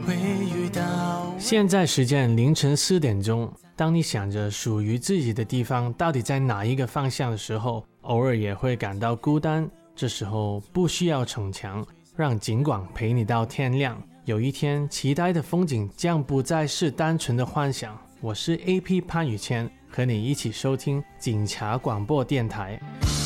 会遇到。 现在时间凌晨4点钟，当你想着属于自己的地方到底在哪一个方向的时候，偶尔也会感到孤单。这时候不需要逞强，让警广陪你到天亮。有一天，期待的风景将不再是单纯的幻想。我是 AP 潘宇谦，和你一起收听警察广播电台。